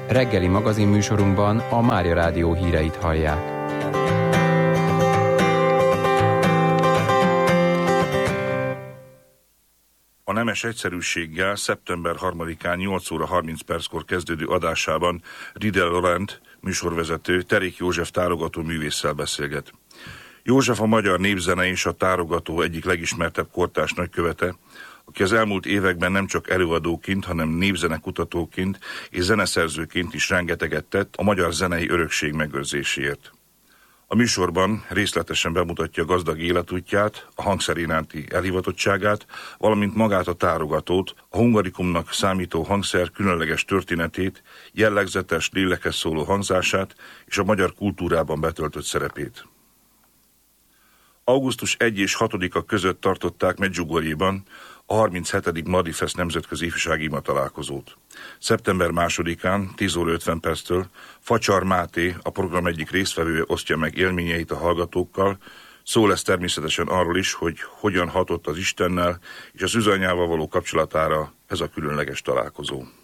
Reggeli magazinműsorunkban a Mária Rádió híreit hallják. A nemes egyszerűséggel szeptember 3-án 8 óra 30 perckor kezdődő adásában Riedel Laurent műsorvezető Terék József tárogató művésszel beszélget. József a magyar népzene és a tárogató egyik legismertebb kortárs nagykövete, aki az elmúlt években nem csak előadóként, hanem népzenekutatóként és zeneszerzőként is rengeteget tett a magyar zenei örökség megőrzéséért. A műsorban részletesen bemutatja gazdag életútját, a hangszer iránti elhivatottságát, valamint magát a tárogatót, a hungarikumnak számító hangszer különleges történetét, jellegzetes, lélekhez szóló hangzását és a magyar kultúrában betöltött szerepét. Augusztus 1 és 6-a között tartották Medjugorjéban a 37. Madifest nemzetközi ifjúsági ima találkozót. Szeptember 2-án 10 óra 50 perctől Facsar Máté, a program egyik résztvevője osztja meg élményeit a hallgatókkal. Szó lesz természetesen arról is, hogy hogyan hatott az Istennel és az üzanyával való kapcsolatára ez a különleges találkozó.